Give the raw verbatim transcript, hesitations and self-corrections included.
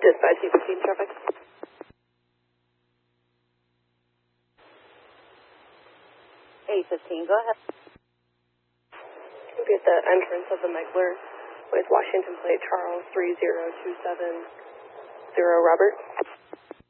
Dispatch two fifteen traffic. eight fifteen, go ahead. We'll be at the entrance of the Megler with Washington Plate Charles three zero two seven zero Robert.